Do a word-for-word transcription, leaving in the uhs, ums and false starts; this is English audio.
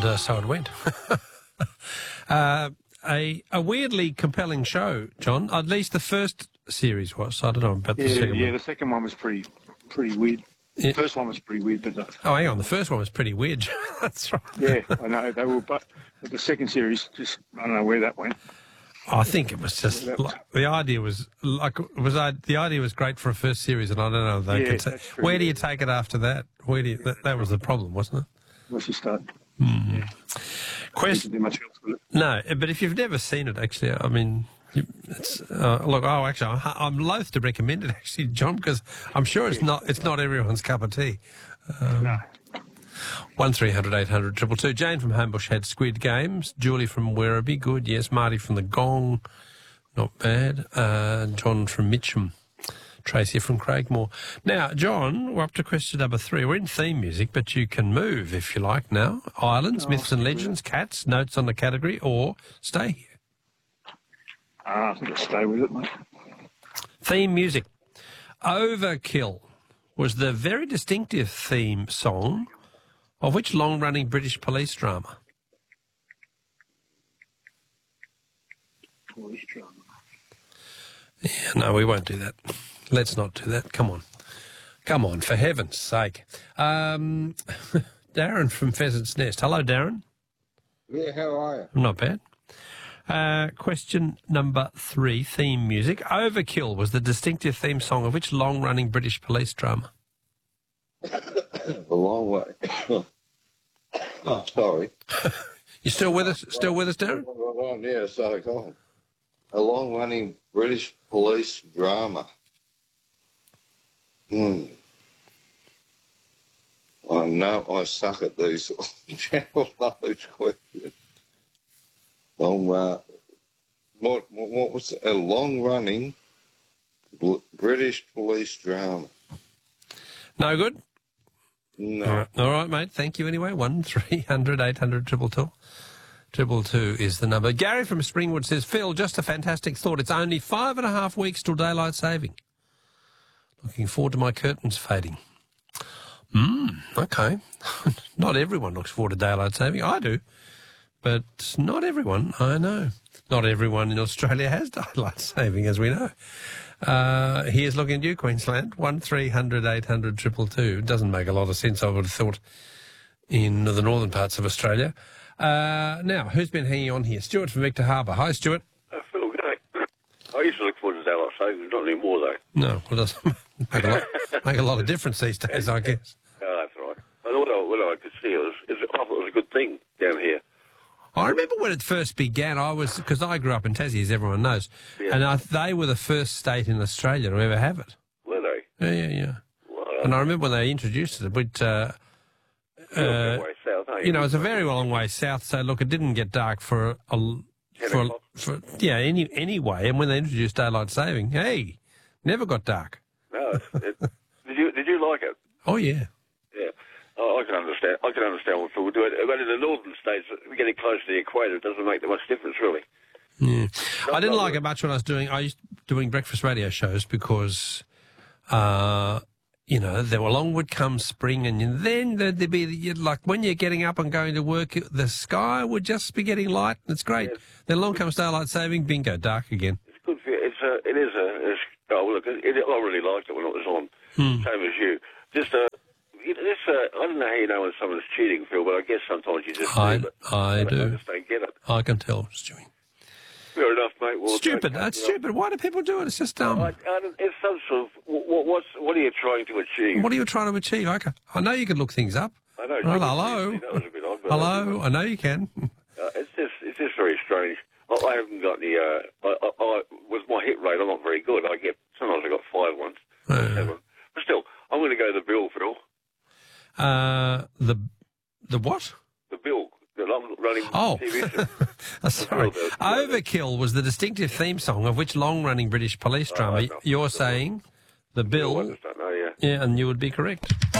And uh, so it went. uh, a, a weirdly compelling show, John. At least the first series was. I don't know about the yeah, second yeah, one. the second one was pretty pretty weird. Yeah. The first one was pretty weird, but... Uh, Oh, hang on. The first one was pretty weird. That's right. yeah, I know. They were, but the second series, just, I don't know where that went. I think it was just Yeah, that was- like, the idea was like was I, the idea was great for a first series, and I don't know if they Yeah, could ta- that's true, where do yeah. you take it after that? Where do you, that, that was the problem, wasn't it? Once you start... Mm. Yeah. Question. Do much else with it. No, but if you've never seen it, actually, I mean, you- it's uh, look. Oh, actually, I'm, I'm loath to recommend it, actually, John, because I'm sure it's not it's not everyone's cup of tea. Um, No. One three hundred eight hundred triple two. Jane from Homebush had Squid Games. Julie from Werribee, good. Yes, Marty from the Gong, not bad. Uh, John from Mitcham. Tracy from Craigmore. Now, John, we're up to question number three. We're in theme music, but you can move if you like now. Islands, Oh, myths and yeah. legends, cats, notes on the category, or stay here. Ah, I think I'll stay with it, mate. Theme music. Overkill was the very distinctive theme song of which long-running British police drama? Police drama. Yeah, no, we won't do that. Let's not do that. Come on. Come on, for heaven's sake. Um, Darren from Pheasant's Nest. Hello, Darren. Yeah, how are you? Not bad. Uh, question number three, theme music. Overkill was the distinctive theme song of which long-running British police drama? A long way. Oh, sorry. You still with us? Still with us, Darren? Oh, yeah, sorry, go on. A long-running British police drama. Hmm. I know I suck at these general knowledge questions. Long, uh, what, what, what was it? A long-running bl- British police drama? No good? No. All right, all right, mate. Thank you anyway. One three hundred eight hundred triple two. Triple two is the number. Gary from Springwood says, Phil, just a fantastic thought. It's only five and a half weeks till daylight saving. Looking forward to my curtains fading. Hmm, okay. Not everyone looks forward to daylight saving. I do. But not everyone, I know. Not everyone in Australia has daylight saving, as we know. Uh, here's looking at you, Queensland. One three hundred eight hundred triple two. Doesn't make a lot of sense, I would have thought, in the northern parts of Australia. Uh, now, who's been hanging on here? Stuart from Victor Harbour. Hi, Stuart. Uh, Phil, good day. I used to look forward to daylight savings, not anymore though. No, well, it doesn't make a lot, make a lot of difference these days, I guess. Oh, that's right. I thought I, what I could see it was, it was, I thought it was a good thing down here. I remember when it first began, I was, because I grew up in Tassie, as everyone knows, Yeah. and I, they were the first state in Australia to ever have it. Were they? Yeah, yeah, yeah. Well, And I remember when they introduced it, but, uh, uh, uh, way south, eh? you know, it's a very long way south, so look, it didn't get dark for a, for, o'clock. for yeah, any anyway. And when they introduced daylight saving, hey, never got dark. No, it's, it, did you did you like it? Oh yeah, Yeah. Oh, I can understand. I can understand what people do it. But in the northern states, we're getting close to the equator. It doesn't make that much difference, really. yeah. I didn't not like really. it much when I was doing. I used doing breakfast radio shows because, uh, you know, there were along would come spring, and then there'd be you'd like when you're getting up and going to work, the sky would just be getting light. And it's great. Yes. Then along comes daylight saving, bingo, dark again. It's good for you. It's a, it is a, it's, oh, look, it, it, I really liked it when it was on. Hmm. Same as you. Just, uh, it, this, uh, I don't know how you know when someone's cheating, Phil, but I guess sometimes you just I, do, but I I do. just don't get it. I can tell, Stewie. Fair enough, mate. Well, Stupid. don't That's cut me off. stupid. Why do people do it? It's just dumb. I, I don't, it's some sort of, what, what's, what are you trying to achieve? What are you trying to achieve? Okay. I know you can look things up. I know. Well, you- hello. That was a bit odd. But Hello. I know you can. Uh, it's just, it's just very strange. I, I haven't got any. Uh, I, I, I, with my hit rate, I'm not very good. I get sometimes I got five once, Uh. seven. But still, I'm going to go the bill, Phil. Uh, the the what? The bill. The long running Oh, T V show. Uh, sorry. The- the- Overkill was the distinctive theme song of which long-running British police drama? I know. You're saying the I Bill? just don't know. Yeah. Yeah, and you would be correct.